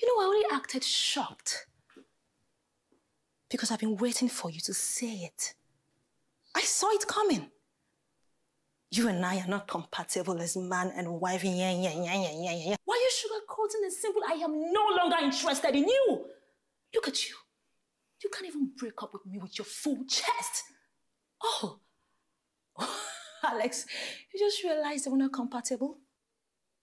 I only acted shocked because I've been waiting for you to say it. I saw it coming. You and I are not compatible as man and wife. Why are you sugarcoating it simple? I am no longer interested in you. Look at you. You can't even break up with me with your full chest. Oh, Alex, you just realized that we're not compatible?